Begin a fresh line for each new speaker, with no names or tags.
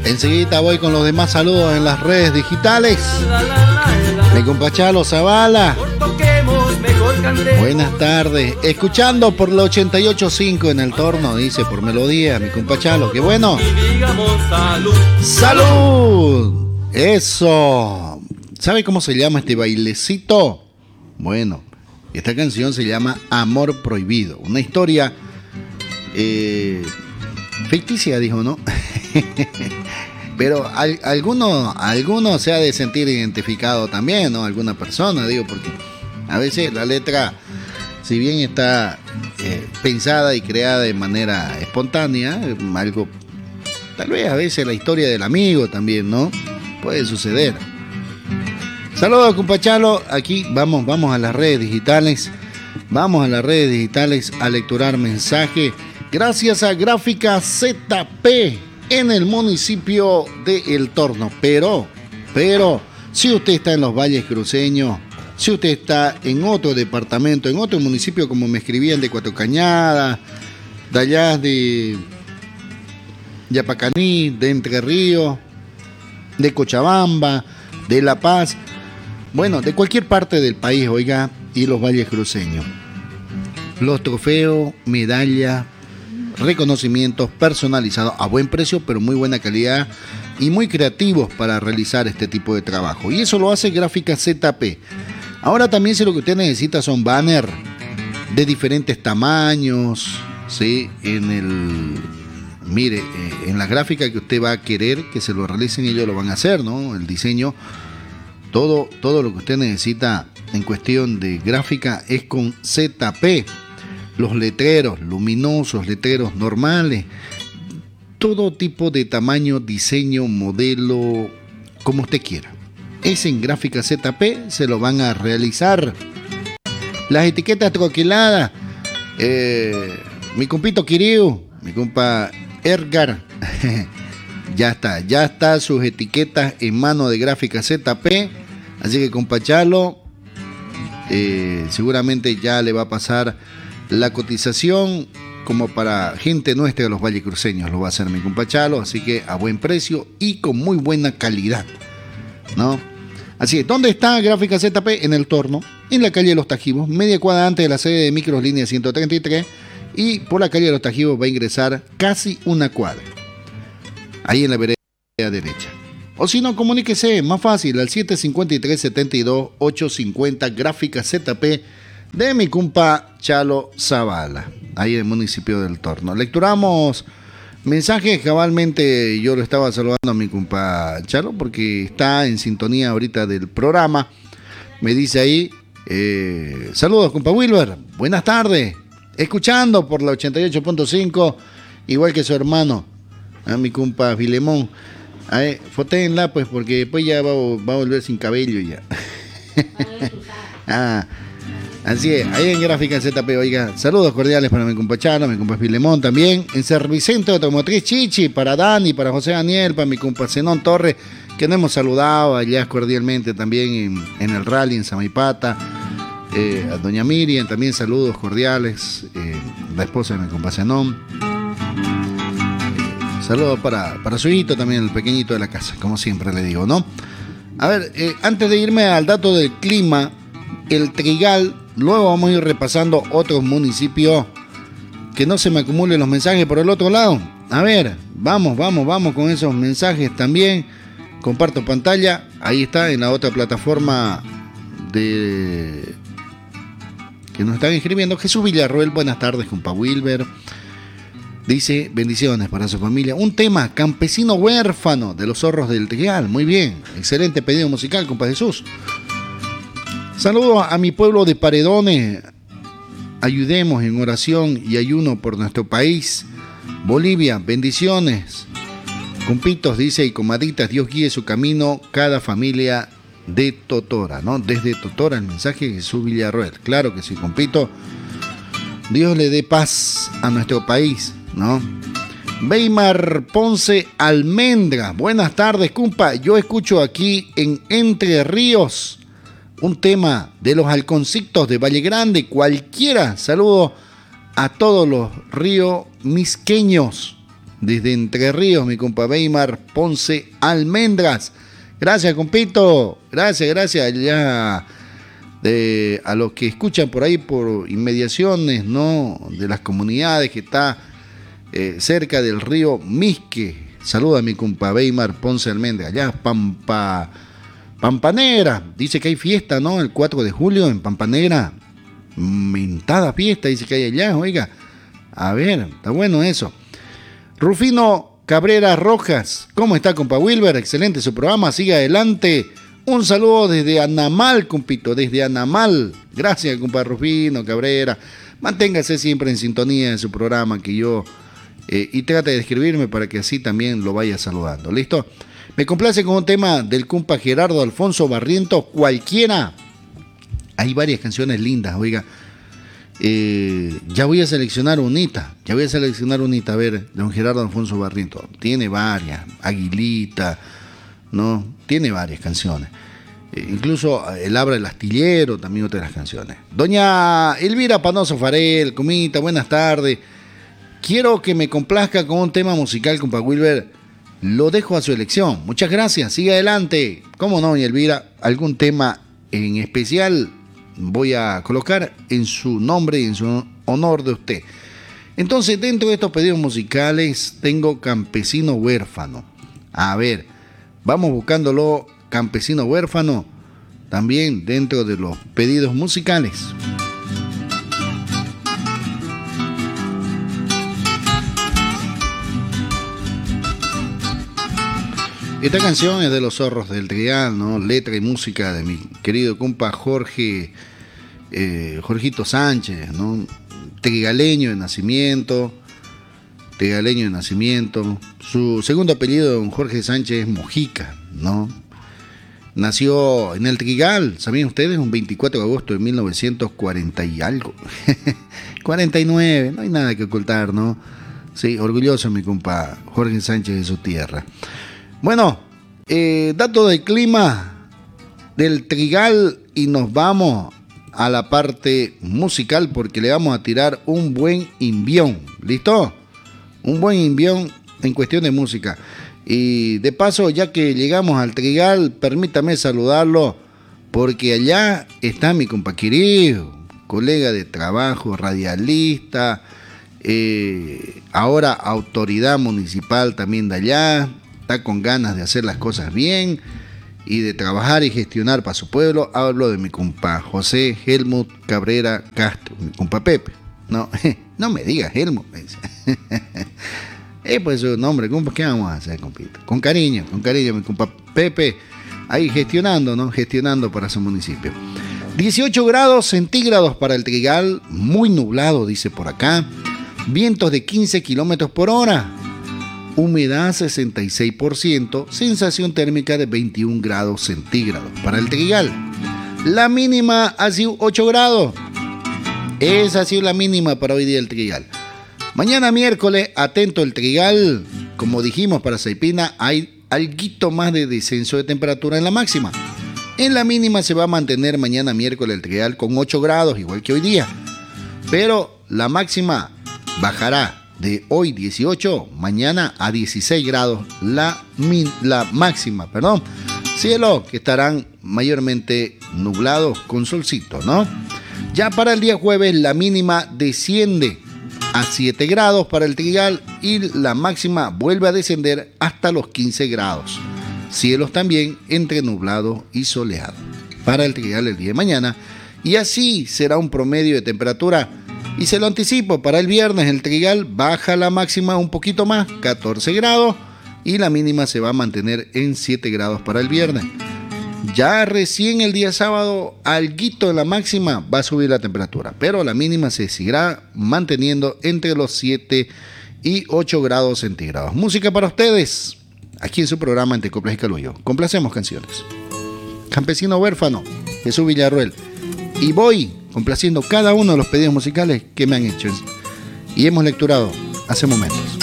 Enseguida voy con los demás saludos en las redes digitales. Mi compa Chalo Zavala. Buenas tardes. Escuchando por la 88.5 en el torno, dice por melodía, mi compa Chalo. ¡Qué bueno! ¡Salud! Eso. ¿Sabe cómo se llama este bailecito? Bueno, esta canción se llama Amor Prohibido. Una historia ficticia, dijo, ¿no? Pero alguno se ha de sentir identificado también, ¿no? Alguna persona, digo, porque a veces la letra, si bien está pensada y creada de manera espontánea, algo, tal vez a veces la historia del amigo también, ¿no? Puede suceder. Saludos, compa Chalo. Aquí vamos a las redes digitales. Vamos a las redes digitales a lecturar mensaje. Gracias a Gráfica ZP en el municipio de El Torno. Pero, si usted está en los Valles Cruceños, si usted está en otro departamento, en otro municipio, como me escribían, de Cuatro Cañadas, de allá de Yapacaní, de Entre Ríos, de Cochabamba, de La Paz, bueno, de cualquier parte del país, oiga, y los Valles Cruceños. Los trofeos, medallas, reconocimientos personalizados a buen precio, pero muy buena calidad y muy creativos para realizar este tipo de trabajo. Y eso lo hace Gráfica ZP. Ahora también, si lo que usted necesita son banners de diferentes tamaños, ¿sí? Mire, en la gráfica que usted va a querer que se lo realicen, ellos lo van a hacer, ¿no? El diseño, todo lo que usted necesita en cuestión de gráfica es con ZP. Los letreros luminosos, letreros normales, todo tipo de tamaño, diseño, modelo, como usted quiera. Es en Gráfica ZP, se lo van a realizar. Las etiquetas troqueladas, mi compito Kiriu, mi compa Edgar, ya está sus etiquetas en mano de Gráfica ZP, así que compa Chalo, seguramente ya le va a pasar la cotización como para gente nuestra de los Valles Cruceños, lo va a hacer mi compa Chalo, así que a buen precio y con muy buena calidad, ¿no? Así es, ¿dónde está Gráfica ZP? En El Torno, en la calle de Los Tajivos, media cuadra antes de la sede de Micros Línea 133, y por la calle de Los Tajivos va a ingresar casi una cuadra, ahí en la vereda derecha. O si no, comuníquese, más fácil, al 753-72-850, Gráfica ZP, de mi compa Chalo Zavala, ahí en el municipio del Torno. Lecturamos mensajes, cabalmente yo lo estaba saludando a mi compa Chalo porque está en sintonía ahorita del programa. Me dice ahí, saludos compa Wilber, buenas tardes, escuchando por la 88.5, igual que su hermano, a mi compa Filemón. Fotéenla pues porque después ya va a volver sin cabello ya. Así es, ahí en Gráfica ZP, oiga, saludos cordiales para mi compa Chalo, mi compa Filemón también, en Servicentro Automotriz Chichi, para Dani, para José Daniel, para mi compa Zenón Torres, que nos hemos saludado allá cordialmente también en el rally en Samaipata, a doña Miriam, también saludos cordiales, la esposa de mi compa Zenón, saludos para su hijito también, el pequeñito de la casa, como siempre le digo, ¿no? A ver, antes de irme al dato del clima, el Trigal, luego vamos a ir repasando otros municipios, que no se me acumulen los mensajes por el otro lado. A ver, vamos con esos mensajes también. Comparto pantalla, ahí está en la otra plataforma que nos están escribiendo. Jesús Villarroel, buenas tardes, compa Wilber. Dice, bendiciones para su familia. Un tema, Campesino Huérfano, de los Zorros del Trigal. Muy bien, excelente pedido musical, compa Jesús. Saludos a mi pueblo de Paredones. Ayudemos en oración y ayuno por nuestro país. Bolivia, bendiciones. Compitos, dice, y comaditas, Dios guíe su camino, cada familia de Totora, ¿no? Desde Totora el mensaje de Jesús Villarroel. Claro que sí, compito. Dios le dé paz a nuestro país, ¿no? Weimar Ponce Almendra. Buenas tardes, compa. Yo escucho aquí en Entre Ríos un tema de los halconcitos de Valle Grande, cualquiera. Saludo a todos los ríos misqueños. desde Entre Ríos, mi compa Weimar Ponce Almendras. Gracias, compito. Gracias. Ya a los que escuchan por ahí, por inmediaciones, ¿no? De las comunidades que está cerca del río Misque. Saluda a mi compa Weimar Ponce Almendras. Allá, Pampanegra. Dice que hay fiesta, ¿no? El 4 de julio en Pampanegra. Mentada fiesta, dice que hay allá, oiga. A ver, está bueno eso. Rufino Cabrera Rojas, ¿cómo está, compa Wilber? Excelente su programa, sigue adelante. Un saludo desde Anamal, compito, desde Anamal. Gracias, compa Rufino Cabrera. Manténgase siempre en sintonía de su programa que yo... y trate de escribirme para que así también lo vaya saludando. ¿Listo? Me complace con un tema del compa Gerardo Alfonso Barrientos, Cualquiera. Hay varias canciones lindas, oiga. Ya voy a seleccionar unita. A ver, de don Gerardo Alfonso Barrientos. Tiene varias. Aguilita, ¿no? Tiene varias canciones. Incluso El Abra el Astillero, también otras canciones. Doña Elvira Panoso Farel, comita, buenas tardes. Quiero que me complazca con un tema musical, compa Wilber. Lo dejo a su elección. Muchas gracias, sigue adelante. ¿Cómo no, doña Elvira? ¿Algún tema en especial? Voy a colocar en su nombre y en su honor de usted. Entonces, dentro de estos pedidos musicales tengo Campesino Huérfano. A ver, vamos buscándolo, Campesino Huérfano, también dentro de los pedidos musicales. Esta canción es de Los Zorros del Trigal, ¿no? Letra y música de mi querido compa Jorgito Sánchez, ¿no? Trigaleño de nacimiento. Su segundo apellido, don Jorge Sánchez, es Mojica, ¿no? Nació en el Trigal, ¿sabían ustedes? Un 24 de agosto de 1940 y algo. 49, no hay nada que ocultar, ¿no? Sí, orgulloso mi compa Jorge Sánchez de su tierra. Bueno, dato del clima del Trigal y nos vamos a la parte musical porque le vamos a tirar un buen imbión. ¿Listo? Un buen imbión en cuestión de música. Y de paso, ya que llegamos al Trigal, permítame saludarlo porque allá está mi compa querido, colega de trabajo, radialista, ahora autoridad municipal también de allá. Está con ganas de hacer las cosas bien y de trabajar y gestionar para su pueblo. Hablo de mi compa José Helmut Cabrera Castro, mi compa Pepe. No, no me digas Helmut, me dice. Pues su nombre, compa, ¿qué vamos a hacer, compito? Con cariño, mi compa Pepe, ahí gestionando, ¿no? Gestionando para su municipio. 18 grados centígrados para el Trigal, muy nublado, dice por acá. Vientos de 15 kilómetros por hora. Humedad 66%, sensación térmica de 21 grados centígrados para el Trigal. La mínima ha sido 8 grados. Esa ha sido la mínima para hoy día el Trigal. Mañana miércoles, atento el Trigal, como dijimos para Saipina, hay alguito más de descenso de temperatura en la máxima. En la mínima se va a mantener mañana miércoles el Trigal con 8 grados, igual que hoy día. Pero la máxima bajará de hoy 18, mañana a 16 grados la máxima, Cielo que estarán mayormente nublados con solcito, ¿no? Ya para el día jueves la mínima desciende a 7 grados para el Trigal y la máxima vuelve a descender hasta los 15 grados. Cielos también entre nublado y soleado para el Trigal el día de mañana y así será un promedio de temperatura. Y se lo anticipo, para el viernes el Trigal baja la máxima un poquito más, 14 grados, y la mínima se va a mantener en 7 grados para el viernes. Ya recién el día sábado, alguito en la máxima va a subir la temperatura, pero la mínima se seguirá manteniendo entre los 7 y 8 grados centígrados. Música para ustedes, aquí en su programa Entre Coplas y Calullo. Complacemos canciones. Campesino Huérfano, Jesús Villarruel. Y voy complaciendo cada uno de los pedidos musicales que me han hecho y hemos lecturado hace momentos.